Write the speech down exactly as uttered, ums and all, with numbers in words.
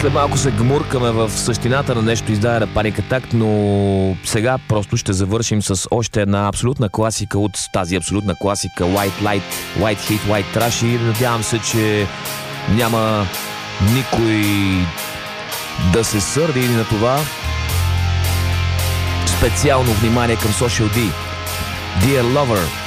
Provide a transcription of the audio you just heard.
След малко се гмуркаме в същината на нещо издаде на Panic Attack, но сега просто ще завършим с още една абсолютна класика от тази абсолютна класика White Light, White Heat, White Trash и надявам се, че няма никой да се сърди на това. Специално внимание към Social D. Dear Lover.